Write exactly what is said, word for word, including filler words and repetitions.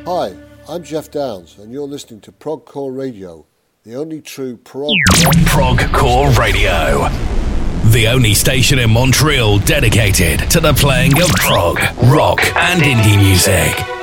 Hi, I'm Jeff Downs, and you're listening to Progcore Radio, the only true prog... Progcore Radio, the only station in Montreal dedicated to the playing of prog, rock and indie music.